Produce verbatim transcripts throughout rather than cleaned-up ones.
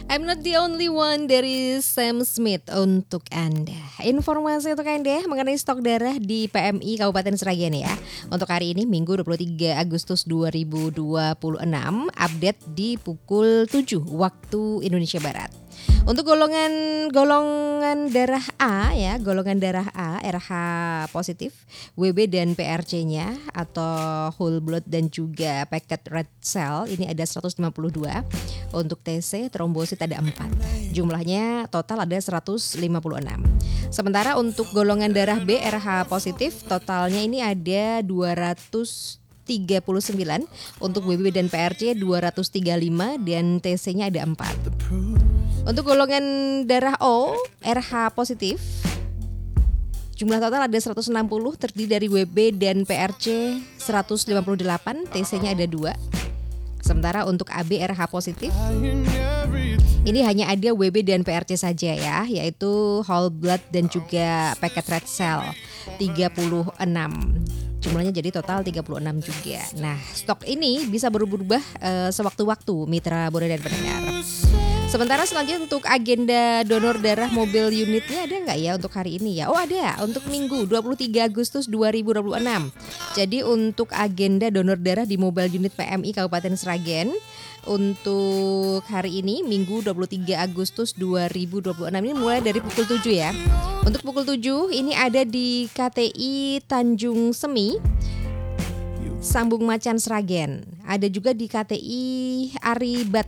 I'm not the only one dari Sam Smith untuk Anda. Informasi untuk Anda mengenai stok darah di P M I Kabupaten Sragen ya. Untuk hari ini Minggu dua puluh tiga Agustus dua ribu dua puluh enam, update di pukul tujuh waktu Indonesia Barat. Untuk golongan golongan darah A ya, golongan darah A R H positif, W B dan P R C-nya atau whole blood dan juga packet red cell ini ada seratus lima puluh dua. Untuk T C trombosit ada empat. Jumlahnya total ada seratus lima puluh enam. Sementara untuk golongan darah B R H positif totalnya ini ada dua ratus tiga puluh sembilan. Untuk W B dan P R C dua ratus tiga puluh lima dan T C-nya ada empat. Untuk golongan darah O R H positif jumlah total ada seratus enam puluh, terdiri dari W B dan P R C seratus lima puluh delapan, T C-nya ada dua. Sementara untuk A B R H positif ini hanya ada W B dan P R C saja ya, yaitu whole blood dan juga packet red cell tiga puluh enam. Jumlahnya jadi total tiga puluh enam juga. Nah, stok ini bisa berubah-ubah uh, sewaktu-waktu mitra Bona dan pendengar. Sementara selanjutnya untuk agenda donor darah mobil unitnya ada nggak ya untuk hari ini ya? Oh ada, untuk Minggu dua puluh tiga Agustus dua ribu dua puluh enam. Jadi untuk agenda donor darah di mobile unit P M I Kabupaten Sragen untuk hari ini Minggu dua puluh tiga Agustus dua ribu dua puluh enam ini mulai dari pukul tujuh ya. Untuk pukul tujuh ini ada di K T I Tanjung Semi, Sambung Macan Sragen. Ada juga di K T I Aribat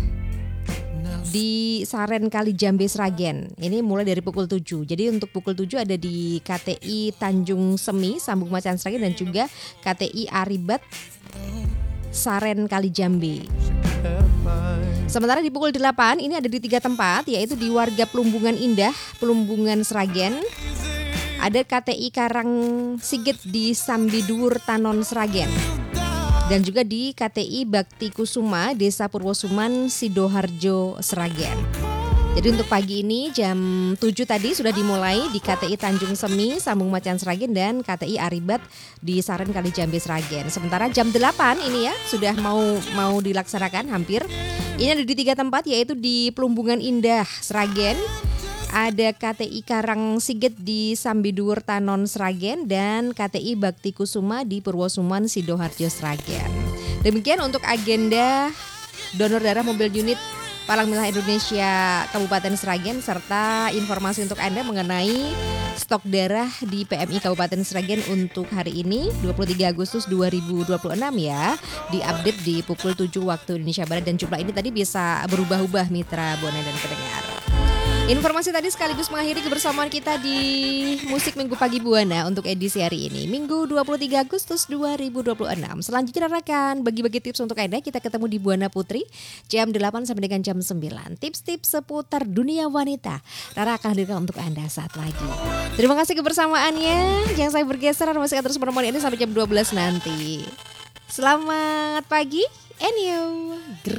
di Saren Kali Jambe Sragen. Ini mulai dari pukul tujuh. Jadi untuk pukul tujuh ada di K T I Tanjung Semi, Sambung Macan Sragen dan juga K T I Aribat Saren Kali Jambe. Sementara di pukul delapan ini ada di tiga tempat, yaitu di Warga Plumbungan Indah, Plumbungan Sragen. Ada K T I Karang Sigit di Sambidur Tanon Sragen. Dan juga di K T I Bakti Kusuma, Desa Purwosuman, Sidoharjo, Sragen. Jadi untuk pagi ini jam tujuh tadi sudah dimulai di K T I Tanjung Semi, Sambung Macan Sragen dan K T I Aribat di Saren Kali Jambe Sragen. Sementara jam delapan ini ya sudah mau mau dilaksanakan hampir. Ini ada di tiga tempat, yaitu di Plumbungan Indah Sragen, ada K T I Karang Sigit di Sambidur Tanon Sragen dan K T I Bakti Kusuma di Purwosuman Sidoharjo Sragen. Demikian untuk agenda donor darah mobil unit Palang Merah Indonesia Kabupaten Sragen serta informasi untuk Anda mengenai stok darah di P M I Kabupaten Sragen untuk hari ini dua puluh tiga Agustus dua ribu dua puluh enam ya. Diupdate di pukul tujuh waktu Indonesia Barat dan jumlah ini tadi bisa berubah-ubah mitra Bona dan pendengar. Informasi tadi sekaligus mengakhiri kebersamaan kita di Musik Minggu Pagi Buana untuk edisi hari ini, Minggu dua puluh tiga Agustus dua ribu dua puluh enam. Selanjutnya rekan, bagi-bagi tips untuk Anda, kita ketemu di Buana Putri jam delapan sampai dengan jam sembilan. Tips-tips seputar dunia wanita Rara akan hadirkan untuk Anda saat lagi. Terima kasih kebersamaannya. Yang saya bergeser, masih akan terus menemani Anda sampai jam dua belas nanti. Selamat pagi, and you.